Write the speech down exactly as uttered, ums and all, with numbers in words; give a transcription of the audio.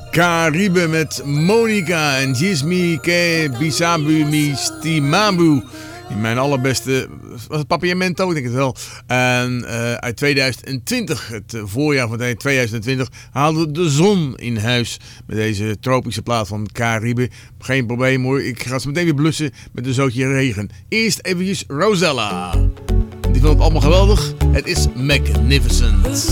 Caribe met Monica en Jismi Ke Bisabu Mi Stimabu. In mijn allerbeste, was het Papiamento? Ik denk het wel. En uh, uit tweeduizend twintig, het voorjaar van tweeduizend twintig, haalde de zon in huis met deze tropische plaat van Caribe. Geen probleem hoor, ik ga zo meteen weer blussen met een zootje regen. Eerst eventjes Rosella. Die vond het allemaal geweldig. Het is magnificent.